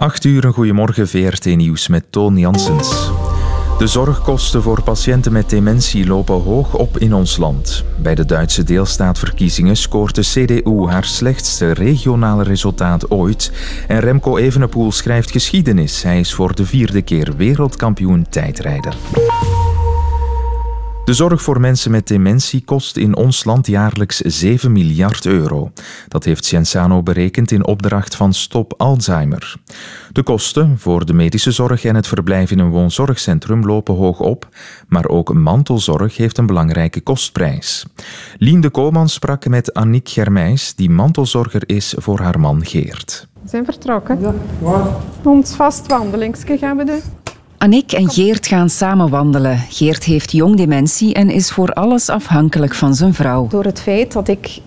8 uur, een goedemorgen, VRT Nieuws met Toon Janssens. De zorgkosten voor patiënten met dementie lopen hoog op in ons land. Bij de Duitse deelstaatverkiezingen scoort de CDU haar slechtste regionale resultaat ooit. En Remco Evenepoel schrijft geschiedenis. Hij is voor de 4e keer wereldkampioen tijdrijden. De zorg voor mensen met dementie kost in ons land jaarlijks 7 miljard euro. Dat heeft Cienzano berekend in opdracht van Stop Alzheimer. De kosten voor de medische zorg en het verblijf in een woonzorgcentrum lopen hoog op, maar ook mantelzorg heeft een belangrijke kostprijs. Lien de Koman sprak met Annick Germijs, die mantelzorger is voor haar man Geert. We zijn vertrokken. Ja, waar? Ons vast wandelingsje gaan we doen. Annick en Geert gaan samen wandelen. Geert heeft jong dementie en is voor alles afhankelijk van zijn vrouw. Door het feit dat ik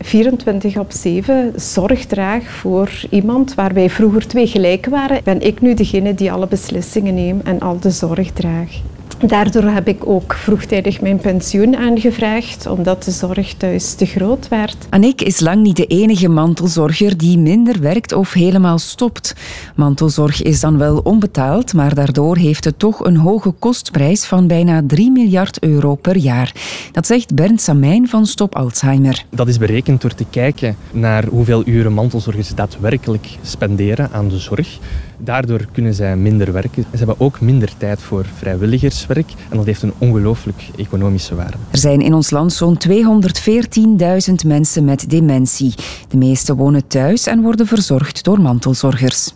24/7 zorg draag voor iemand waar wij vroeger 2 gelijk waren, ben ik nu degene die alle beslissingen neemt en al de zorg draagt. Daardoor heb ik ook vroegtijdig mijn pensioen aangevraagd, omdat de zorg thuis te groot werd. Annick is lang niet de enige mantelzorger die minder werkt of helemaal stopt. Mantelzorg is dan wel onbetaald, maar daardoor heeft het toch een hoge kostprijs van bijna 3 miljard euro per jaar. Dat zegt Bernd Samijn van Stop Alzheimer. Dat is berekend door te kijken naar hoeveel uren mantelzorgers daadwerkelijk spenderen aan de zorg. Daardoor kunnen zij minder werken. Ze hebben ook minder tijd voor vrijwilligerswerk en dat heeft een ongelooflijk economische waarde. Er zijn in ons land zo'n 214.000 mensen met dementie. De meeste wonen thuis en worden verzorgd door mantelzorgers.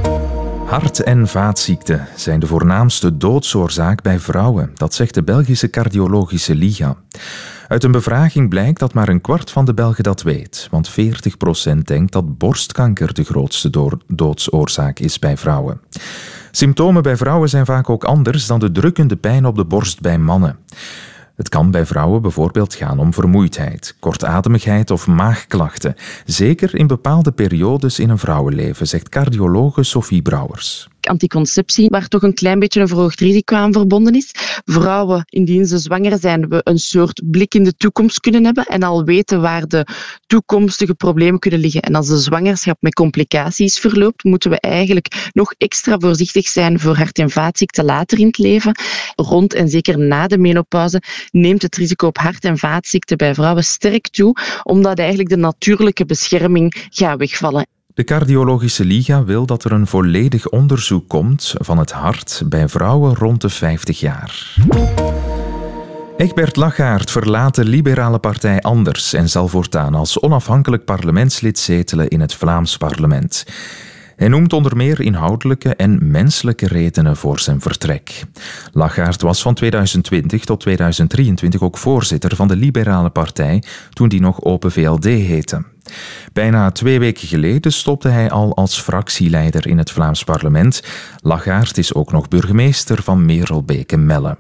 Hart- en vaatziekten zijn de voornaamste doodsoorzaak bij vrouwen. Dat zegt de Belgische Cardiologische Liga. Uit een bevraging blijkt dat maar een kwart van de Belgen dat weet. Want 40% denkt dat borstkanker de grootste doodsoorzaak is bij vrouwen. Symptomen bij vrouwen zijn vaak ook anders dan de drukkende pijn op de borst bij mannen. Het kan bij vrouwen bijvoorbeeld gaan om vermoeidheid, kortademigheid of maagklachten. Zeker in bepaalde periodes in een vrouwenleven, zegt cardiologe Sophie Brouwers. Anticonceptie, waar toch een klein beetje een verhoogd risico aan verbonden is. Vrouwen, indien ze zwanger zijn, we een soort blik in de toekomst kunnen hebben en al weten waar de toekomstige problemen kunnen liggen. En als de zwangerschap met complicaties verloopt, moeten we eigenlijk nog extra voorzichtig zijn voor hart- en vaatziekten later in het leven. Rond en zeker na de menopauze neemt het risico op hart- en vaatziekten bij vrouwen sterk toe, omdat eigenlijk de natuurlijke bescherming gaat wegvallen. De Cardiologische Liga wil dat er een volledig onderzoek komt van het hart bij vrouwen rond de 50 jaar. Egbert Lachaert verlaat de liberale partij Anders en zal voortaan als onafhankelijk parlementslid zetelen in het Vlaams parlement. Hij noemt onder meer inhoudelijke en menselijke redenen voor zijn vertrek. Lachaert was van 2020 tot 2023 ook voorzitter van de liberale partij, toen die nog Open VLD heette. Bijna 2 weken geleden stopte hij al als fractieleider in het Vlaams parlement. Lachaert is ook nog burgemeester van Merelbeke-Melle.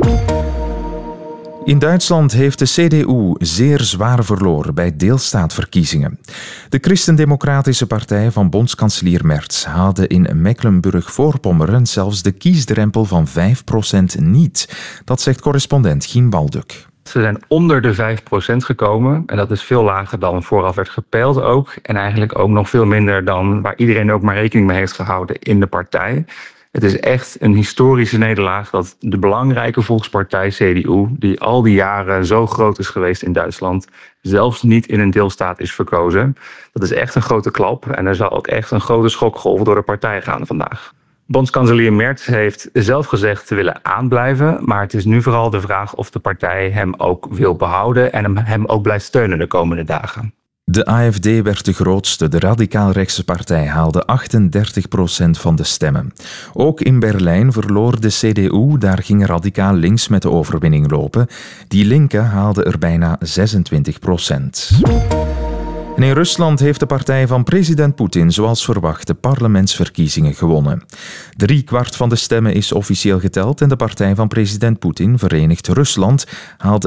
In Duitsland heeft de CDU zeer zwaar verloren bij deelstaatverkiezingen. De Christendemocratische Partij van bondskanselier Merz haalde in Mecklenburg-Voorpommeren zelfs de kiesdrempel van 5% niet. Dat zegt correspondent Gien Balduk. Ze zijn onder de 5% gekomen en dat is veel lager dan vooraf werd gepeild ook. En eigenlijk ook nog veel minder dan waar iedereen ook maar rekening mee heeft gehouden in de partij. Het is echt een historische nederlaag dat de belangrijke volkspartij CDU, die al die jaren zo groot is geweest in Duitsland, zelfs niet in een deelstaat is verkozen. Dat is echt een grote klap en er zal ook echt een grote schokgolf door de partij gaan vandaag. Bondskanselier Merz heeft zelf gezegd te willen aanblijven, maar het is nu vooral de vraag of de partij hem ook wil behouden en hem ook blijft steunen de komende dagen. De AfD werd de grootste. De radicaal-rechtse partij haalde 38% van de stemmen. Ook in Berlijn verloor de CDU, daar ging radicaal links met de overwinning lopen. Die linken haalden er bijna 26%. En in Rusland heeft de partij van president Poetin zoals verwacht de parlementsverkiezingen gewonnen. 3/4 van de stemmen is officieel geteld en de partij van president Poetin, Verenigd Rusland, haalt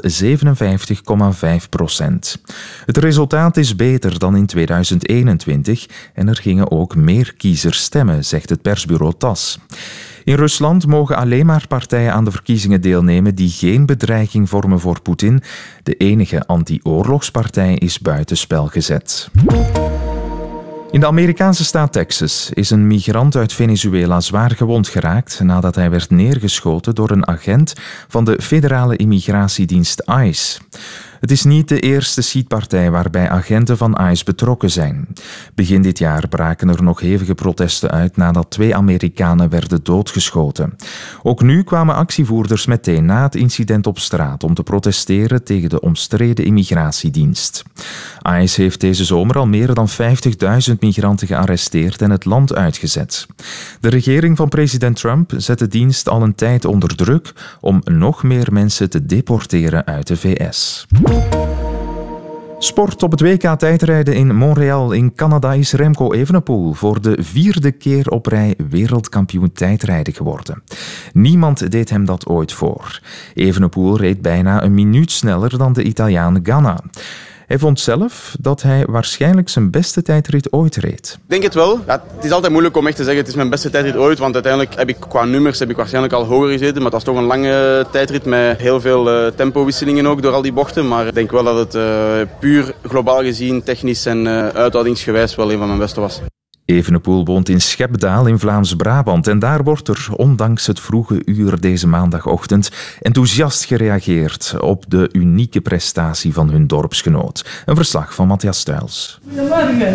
57,5%. Het resultaat is beter dan in 2021 en er gingen ook meer kiezers stemmen, zegt het persbureau TASS. In Rusland mogen alleen maar partijen aan de verkiezingen deelnemen die geen bedreiging vormen voor Poetin. De enige anti-oorlogspartij is buitenspel gezet. In de Amerikaanse staat Texas is een migrant uit Venezuela zwaar gewond geraakt nadat hij werd neergeschoten door een agent van de federale immigratiedienst ICE. Het is niet de eerste schietpartij waarbij agenten van ICE betrokken zijn. Begin dit jaar braken er nog hevige protesten uit nadat 2 Amerikanen werden doodgeschoten. Ook nu kwamen actievoerders meteen na het incident op straat om te protesteren tegen de omstreden immigratiedienst. ICE heeft deze zomer al meer dan 50.000 migranten gearresteerd en het land uitgezet. De regering van president Trump zet de dienst al een tijd onder druk om nog meer mensen te deporteren uit de VS. Sport op het WK-tijdrijden in Montreal in Canada is Remco Evenepoel voor de 4e keer op rij wereldkampioen tijdrijden geworden. Niemand deed hem dat ooit voor. Evenepoel reed bijna een minuut sneller dan de Italiaan Ganna. Hij vond zelf dat hij waarschijnlijk zijn beste tijdrit ooit reed. Ik denk het wel. Ja, het is altijd moeilijk om echt te zeggen het is mijn beste tijdrit ooit, want uiteindelijk heb ik qua nummers waarschijnlijk al hoger gezeten, maar dat is toch een lange tijdrit met heel veel tempowisselingen ook door al die bochten. Maar ik denk wel dat het puur globaal gezien, technisch en uithoudingsgewijs wel een van mijn beste was. Evenepoel woont in Schepdaal in Vlaams-Brabant en daar wordt er, ondanks het vroege uur deze maandagochtend, enthousiast gereageerd op de unieke prestatie van hun dorpsgenoot. Een verslag van Matthias Stuyls. Goedemorgen.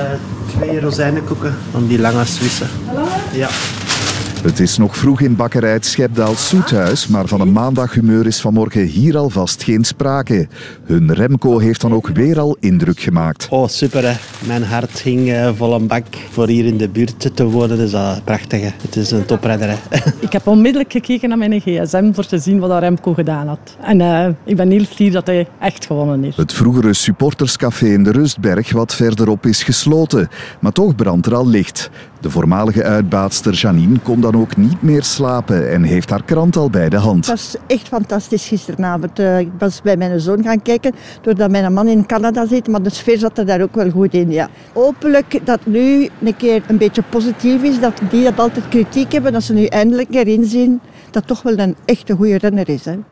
2 rozijnenkoeken van die lange Zwitser. Ja. Het is nog vroeg in bakkerij het Schepdaal Soethuis, maar van een maandaghumeur is vanmorgen hier alvast geen sprake. Hun Remco heeft dan ook weer al indruk gemaakt. Oh, super hè. Mijn hart ging vol een bak voor hier in de buurt te wonen. Dus dat is prachtig hè. Het is een toprijder hè. Ik heb onmiddellijk gekeken naar mijn gsm voor te zien wat Remco gedaan had. En ik ben heel fier dat hij echt gewonnen heeft. Het vroegere supporterscafé in de Rustberg wat verderop is gesloten. Maar toch brandt er al licht. De voormalige uitbaatster Janine kon dan ook niet meer slapen en heeft haar krant al bij de hand. Het was echt fantastisch gisteravond. Ik was bij mijn zoon gaan kijken, doordat mijn man in Canada zit, maar de sfeer zat er daar ook wel goed in. Ja. Hopelijk dat nu een keer een beetje positief is, dat die dat altijd kritiek hebben, dat ze nu eindelijk erin zien dat toch wel een echte goede renner is. Hè.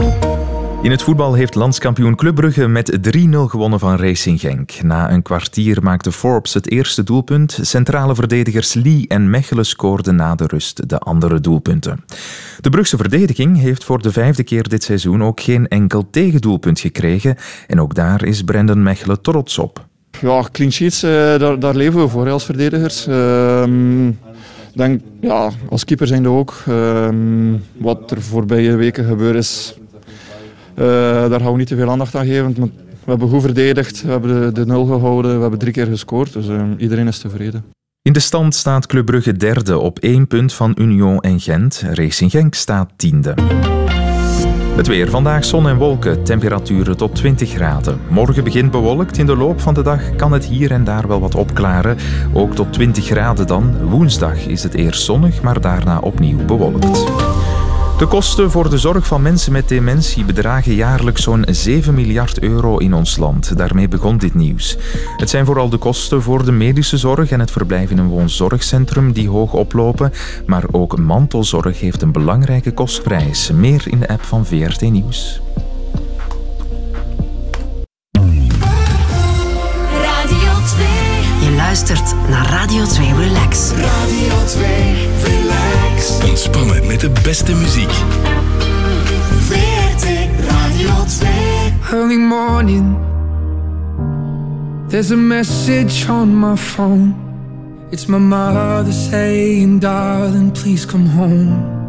In het voetbal heeft landskampioen Club Brugge met 3-0 gewonnen van Racing Genk. Na een kwartier maakte Forbes het eerste doelpunt. Centrale verdedigers Lee en Mechelen scoorden na de rust de andere doelpunten. De Brugse verdediging heeft voor de 5e keer dit seizoen ook geen enkel tegendoelpunt gekregen. En ook daar is Brendan Mechelen trots op. Ja, clean sheets, daar leven we voor als verdedigers. Denk, ja, als keeper zijn we ook. Wat er voorbije weken gebeurd is... daar gaan we niet te veel aandacht aan geven. We hebben goed verdedigd, we hebben de 0 gehouden, we hebben 3 keer gescoord. Dus iedereen is tevreden. In de stand staat Club Brugge 3e op 1 punt van Union en Gent. Racing Genk staat 10e. Het weer. Vandaag zon en wolken. Temperaturen tot 20 graden. Morgen begint bewolkt. In de loop van de dag kan het hier en daar wel wat opklaren. Ook tot 20 graden dan. Woensdag is het eerst zonnig, maar daarna opnieuw bewolkt. De kosten voor de zorg van mensen met dementie bedragen jaarlijks zo'n 7 miljard euro in ons land. Daarmee begon dit nieuws. Het zijn vooral de kosten voor de medische zorg en het verblijf in een woonzorgcentrum die hoog oplopen. Maar ook mantelzorg heeft een belangrijke kostprijs. Meer in de app van VRT Nieuws. Radio 2. Je luistert naar Radio 2 Relax. Radio 2 Relax. Ontspannen met de beste muziek. VRT Radio 2. Early morning, there's a message on my phone. It's my mother saying, darling, please come home.